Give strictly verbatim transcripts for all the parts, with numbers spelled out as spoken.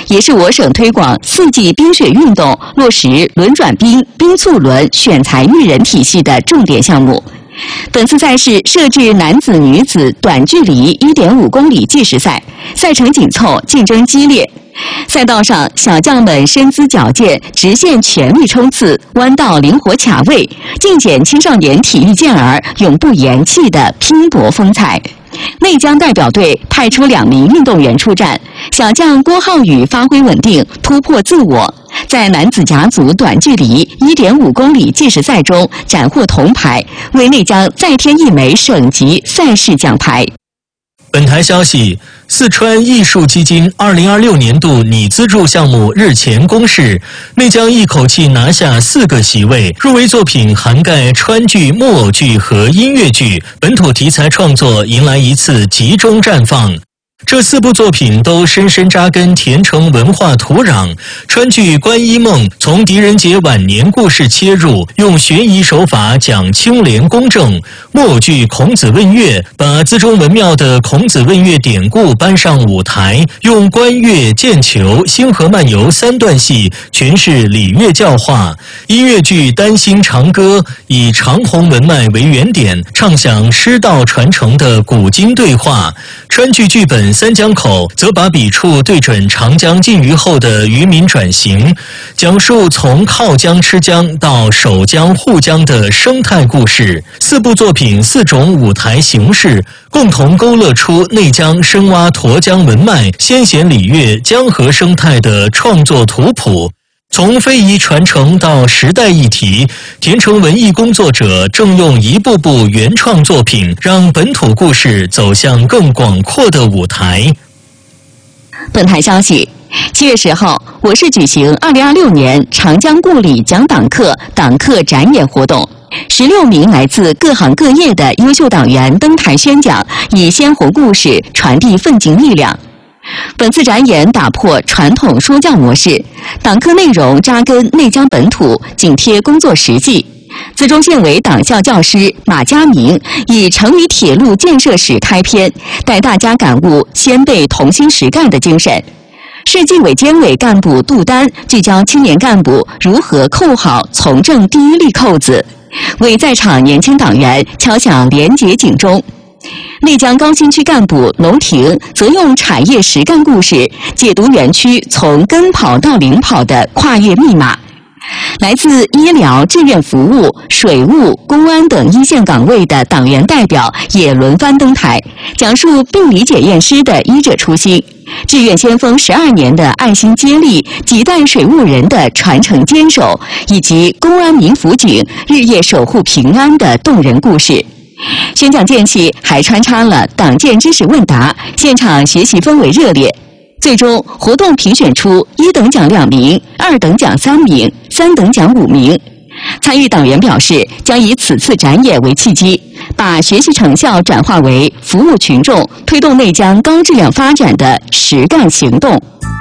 也是我省推广四季冰雪运动、落实轮转冰、冰促轮选材育人体系的重点项目。本次赛事设置男子、女子短距离 一点五公里计时赛，赛程紧凑，竞争激烈。赛道上，小将们身姿矫健，直线全力冲刺，弯道灵活卡位，尽显青少年体育健儿永不言弃的拼搏风采。内江代表队派出两名运动员出战，小将郭浩宇发挥稳定，突破自我，在男子甲组短距离 一点五公里计时赛中斩获铜牌，为内江再添一枚省级赛事奖牌。 本台消息，四川艺术基金二零二六年度拟资助项目日前公示，内江一口气拿下四个席位，入围作品涵盖川剧、木偶剧和音乐剧，本土题材创作迎来一次集中绽放。这四部作品都深深扎根田城文化土壤。川剧《观音梦》从狄仁杰晚年故事切入，用悬疑手法讲清廉公正；木偶剧《孔子问乐》把资中文庙的孔子问乐典故搬上舞台，用观乐、剑球、星河漫游三段戏诠释礼乐教化；音乐剧《丹心长歌》以长虹文脉为原点，唱响师道传承的古今对话；川剧剧本《三江口》则把笔触对准长江禁渔后的渔民转型，讲述从靠江吃江到守江护江的生态故事。四部作品四种舞台形式，共同勾勒出内江深挖沱江文脉、先贤礼乐、江河生态的创作图谱。从非遗传承到时代议题，田城文艺工作者正用一部部原创作品，让本土故事走向更广阔的舞台。 本台消息，七月十号，我市举行二零二六年长江故里讲党课党课展演活动，十六名来自各行各业的优秀党员登台宣讲，以鲜活故事传递奋进力量。本次展演打破传统说教模式，党课内容扎根内江本土，紧贴工作实际。资中县委党校教师马家明以成渝铁路建设史开篇，带大家感悟先辈同心实干的精神。市纪委监委干部杜丹聚焦青年干部如何扣好从政第一粒扣子，为在场年轻党员敲响廉洁警钟。内江高新区干部龙婷则用产业实干故事解读园区从跟跑到领跑的跨越密码。来自医疗、志愿服务、水务、公安等一线岗位的党员代表也轮番登台，讲述病理检验师的医者初心，志愿先锋十二年的爱心接力，几代水务人的传承坚守，以及公安民辅警日夜守护平安的动人故事。宣讲间隙还穿插了党建知识问答，现场学习氛围热烈。最终，活动评选出一等奖两名，二等奖三名，三等奖五名。参与党员表示，将以此次展演为契机，把学习成效转化为服务群众、推动内江高质量发展的实干行动。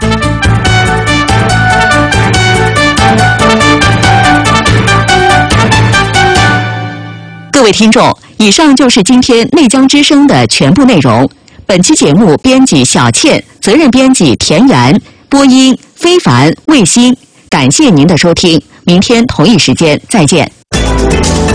各位听众，以上就是今天内江之声的全部内容。本期节目编辑小倩，责任编辑田园，播音非凡、卫星。感谢您的收听，明天同一时间再见。